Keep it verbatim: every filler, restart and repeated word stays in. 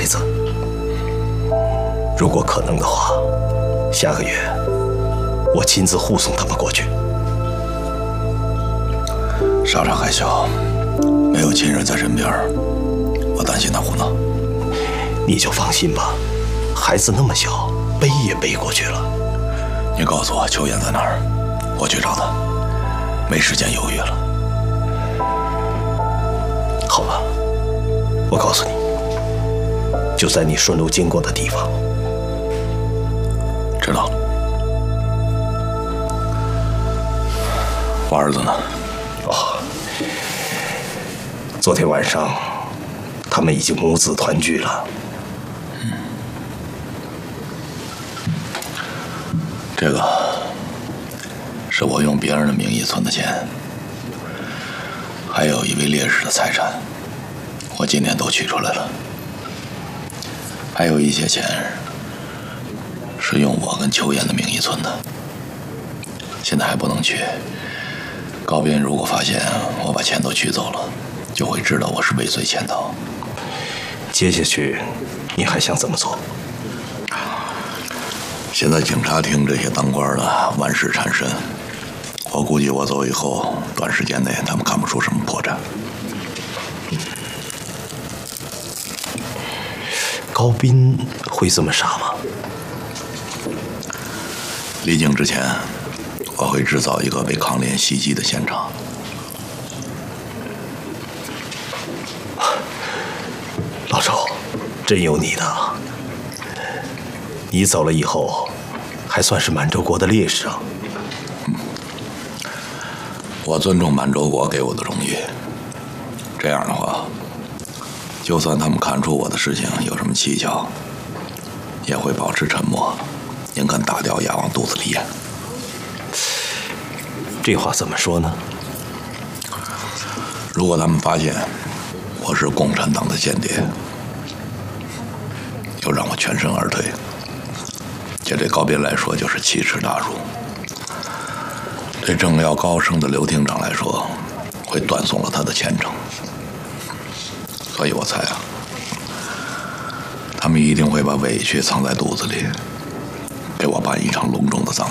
孩子。如果可能的话，下个月我亲自护送他们过去。 沙场还小，没有亲人在身边，我担心他胡闹。 你就放心吧，孩子那么小，背也背过去了。 你告诉我秋妍在哪儿，我去找她，没时间犹豫了。 好吧，我告诉你，就在你顺路经过的地方。 知道了。我儿子呢？ 哦，昨天晚上他们已经母子团聚了。 嗯，这个是我用别人的名义存的钱，还有一位烈士的财产，我今天都取出来了。还有一些钱是用我跟秋妍的名义存的，现在还不能取。高斌如果发现我把钱都取走了，就会知道我是尾随潜逃。 接下去你还想怎么做？ 现在警察厅这些当官的万事缠身，我估计我走以后，短时间内他们看不出什么破绽。 高斌会这么傻吗？ 离境之前，我会制造一个被康联袭击的现场。 老周，真有你的！你走了以后，还算是满洲国的烈士啊。 嗯，我尊重满洲国给我的荣誉。这样的话，就算他们看出我的事情有什么蹊跷，也会保持沉默，宁肯打掉牙往肚子里咽。 这话怎么说呢？ 如果他们发现我是共产党的间谍，就让我全身而退。这对高斌来说就是奇耻大辱，对政要高升的刘厅长来说，会断送了他的前程。所以我猜啊，他们一定会把委屈藏在肚子里，给我办一场隆重的葬